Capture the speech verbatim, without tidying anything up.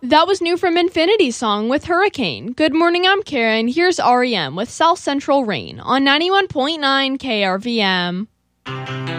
That was new from Infinity Song with Hurricane. Good morning, I'm Karen. Here's R E M with South Central Rain on ninety-one point nine K R V M.